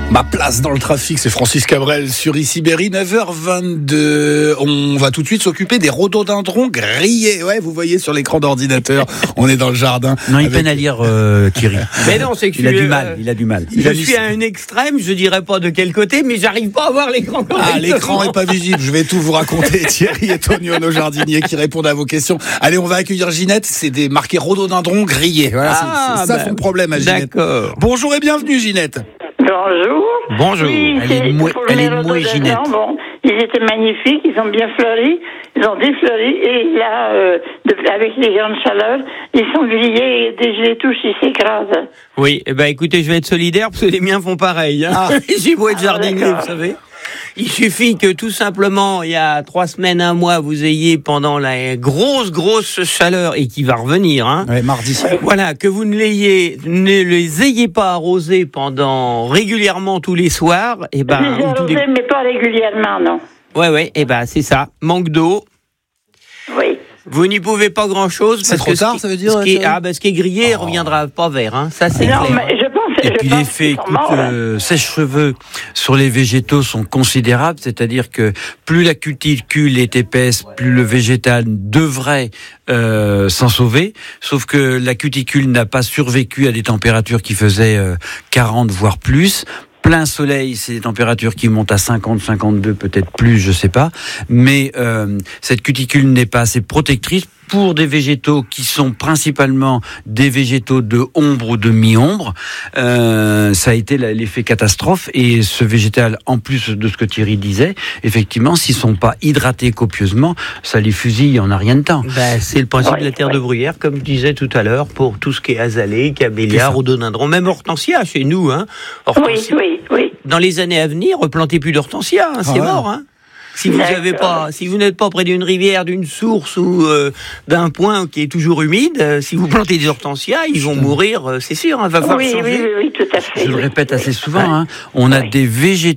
Ma place dans le trafic, c'est Francis Cabrel sur Ici Berry, 9h22. On va tout de suite s'occuper des rhododendrons grillés. Ouais, vous voyez sur l'écran d'ordinateur, on est dans le jardin. Non, il peine à lire Thierry. Mais non, c'est que Il a du mal. Je suis à un extrême, je dirais pas de quel côté, mais j'arrive pas à voir l'écran. Ah, l'écran est pas visible. Je vais tout vous raconter. Thierry et Tonio, nos jardiniers, qui répondent à vos questions. Allez, on va accueillir Ginette. C'est des marqués rhododendrons grillés. Voilà, c'est ça son problème à Ginette. D'accord. Bonjour et bienvenue, Ginette. Bonjour. Bonjour. Oui, Elle est mouée, Ginette. Bon, ils étaient magnifiques, ils ont bien fleuri, ils ont défleuri, et là, avec les grandes chaleurs, ils sont grillés, et dès que je les touche, ils s'écrasent. Oui, eh ben écoutez, je vais être solidaire parce que les miens font pareil. Hein. J'ai beau être jardinier, d'accord. vous savez. Il suffit que tout simplement, il y a 3 semaines, 1 mois, vous ayez pendant la grosse chaleur et qui va revenir, hein. Ouais, mardi. Voilà, que vous ne les ayez pas arrosés pendant régulièrement tous les soirs, et Je ben les ai arrosés, mais pas régulièrement, non. ouais, et ben c'est ça, manque d'eau. Oui. Vous n'y pouvez pas grand-chose. C'est trop tard, ça veut dire, ce qui est Thierry grillé reviendra pas vert, hein. Ça c'est Non, clair. mais je pense Et puis l'effet qu'ils sont morts, là. sèche-cheveux sur les végétaux sont considérables, c'est-à-dire que plus la cuticule est épaisse, plus le végétal devrait s'en sauver, sauf que la cuticule n'a pas survécu à des températures qui faisaient 40 voire plus. Plein soleil, c'est des températures qui montent à 50, 52, peut-être plus, je sais pas. Mais cette cuticule n'est pas assez protectrice pour des végétaux qui sont principalement des végétaux de ombre ou de mi-ombre. Ça a été l'effet catastrophe. Et ce végétal, en plus de ce que Thierry disait, effectivement, s'ils sont pas hydratés copieusement, ça les fusille en un rien de temps. C'est le principe de la terre de bruyère, comme je disais tout à l'heure, pour tout ce qui est azalée, camélia, rhododendron, même hortensia chez nous. Hein. Hortensia. Oui. Dans les années à venir, replantez plus d'hortensia, hein, c'est mort. Hein. Si vous n'êtes pas près d'une rivière, d'une source ou d'un point qui est toujours humide, si vous plantez des hortensias, ils vont mourir, c'est sûr. Hein, va falloir changer. Oui, tout à fait. Je le répète assez souvent, hein, on a des végétaux